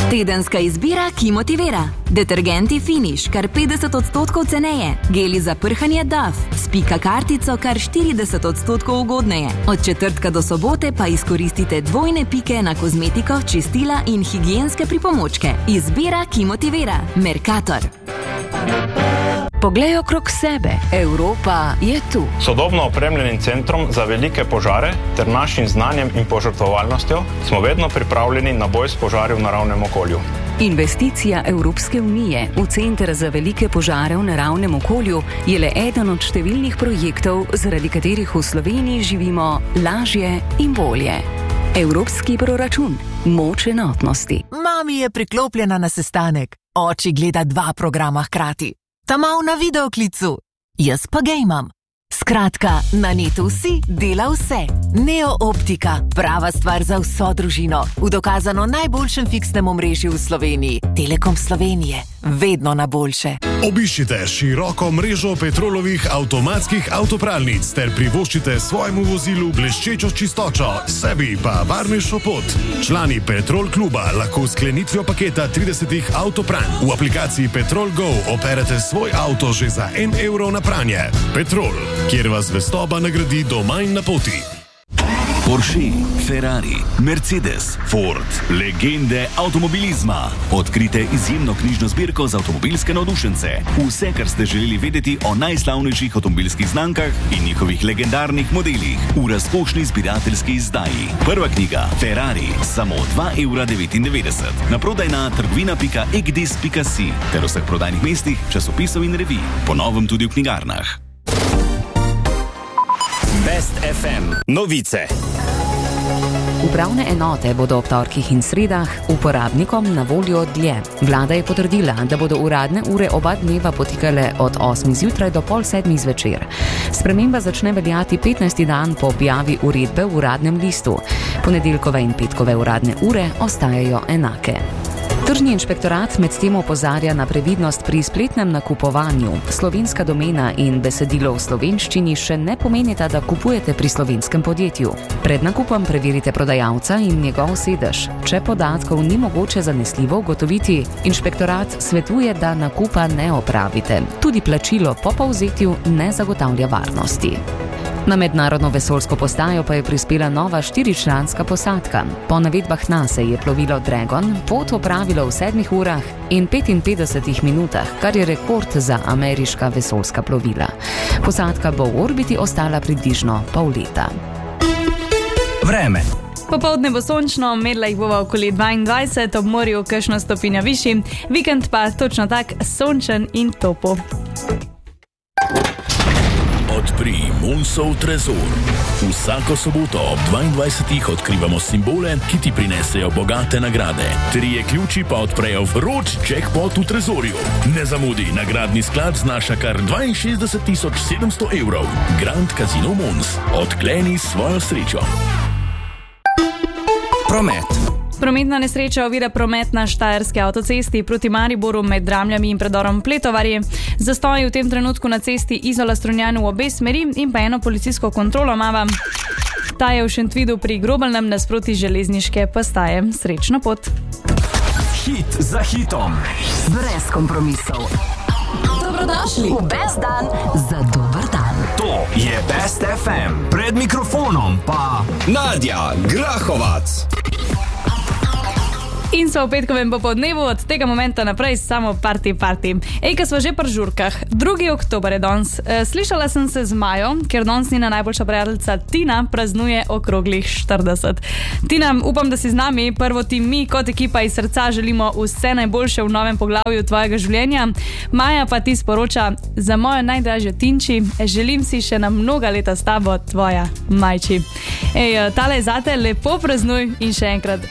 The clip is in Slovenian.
Tedenska izbira, ki motivira. Detergenti Finish, kar 50% ceneje. Geli za prhanje Dove, s Pika kartico kar 40% ugodneje. Od četrtka do sobote pa izkoristite dvojne pike na kozmetiko, čistila in higienske pripomočke. Izbira, ki motivira. Mercator. Poglej okrog sebe. Evropa je tu. Sodobno opremljenim centrom za velike požare ter našim znanjem in požrtvovalnostjo smo vedno pripravljeni na boj s požari v naravnem okolju. Investicija Evropske unije v Center za velike požare v naravnem okolju je le eden od številnih projektov, zaradi katerih v Sloveniji živimo lažje in bolje. Evropski proračun. Moč enotnosti. Mami je priklopljena na sestanek. Oči gleda 2 programa hkrati. Ta mal na videoklicu. Jaz pa gejmam. Skratka, na netu si dela vse. Neo Optika, prava stvar za vso družino. V dokazano najboljšem fiksnem omrežju v Sloveniji. Telekom Slovenije. Vedno na boljše. Obiščite široko mrežo Petrolovih avtomatskih avtopralnic ter privoščite svojemu vozilu bleščečo čistočo, sebi pa varnejšo pot. Člani Petrol kluba lahko s sklenitvijo paketa 30 avtopranj v aplikaciji Petrol Go operete svoj avto že za 1 evro na pranje. Petrol, kjer vas zvestoba nagradi doma in na poti. Porsche, Ferrari, Mercedes, Ford, legende avtomobilizma. Odkrite izjemno knjižno zbirko za avtomobilske navdušence. Vse, kar ste želeli vedeti o najslavnejših avtomobilskih znamkah in njihovih legendarnih modelih v razkošni zbirateljski izdaji. Prva knjiga Ferrari, samo 2,99 €. Naprodaj na trgovina.egdis.si ter vseh prodajnih mestih, časopisov in revij. Po novem tudi v knjigarnah. Best FM. Novice. Upravne enote bodo ob torkih in sredah uporabnikom na voljo dlje. Vlada je potrdila, da bodo uradne ure oba dneva potekale od 8 zjutraj do pol 7 zvečer. Sprememba začne veljati 15. dan po objavi uredbe v uradnem listu. Ponedeljkove in petkove uradne ure ostajajo enake. Tržni inšpektorat medtem opozarja na previdnost pri spletnem nakupovanju. Slovenska domena in besedilo v slovenščini še ne pomenita, da kupujete pri slovenskem podjetju. Pred nakupom preverite prodajalca in njegov sedež. Če podatkov ni mogoče zanesljivo ugotoviti, inšpektorat svetuje, da nakupa ne opravite. Tudi plačilo po povzetju ne zagotavlja varnosti. Na mednarodno vesoljsko postajo pa je prispela nova 4-članska posadka. Po navedbah NASA je plovilo Dragon pot opravilo v 7 urah in 55 minutah, kar je rekord za ameriška vesoljska plovila. Posadka bo v orbiti ostala približno pol leta. Vreme. Popoldne bo sončno, medla jih bova okoli 22, ob morju kakšno stopinjo višji, vikend pa točno tak sončen in topo. Odpri Munsov trezor. Vsako soboto ob 22. odkrivamo simbole, ki ti prinesejo bogate nagrade. 3 ključi pa odprejo vroč jackpot v trezorju. Ne zamudi, nagradni sklad znaša kar 62.700 €. Grand Casino Mons. Odkleni svojo srečo. Promet. Prometna nesreča ovira promet na štajerski avtocesti proti Mariboru med Dramljami in predorom Pletovarje. Zastoji v tem trenutku na cesti Izola-Strunjan v obe smeri in pa eno policijsko kontrolo mava. Ta je v Šentvidu pri Grobelnem nasproti železniške postaje. Srečno pot. Hit za hitom. Brez kompromisov. Dobrodošli v Best dan za dober dan. To je Best FM. Pred mikrofonom pa Nadja Grahovac. In so v petkovem popoldnevu, od tega momenta naprej samo party. Ejka sva že pri žurkah. 2. oktober je danes. Slišala sem se z Majo, ker danes njena najboljša prijateljica Tina praznuje okroglih 40. Tina, upam, da si z nami. Prvo ti mi kot ekipa iz srca želimo vse najboljše v novem poglavju tvojega življenja. Maja pa ti sporoča: za mojo najdražjo Tinči, želim si še na mnoga leta s tabo, tvoja Majči. Tale je zate, lepo praznuj in še enkrat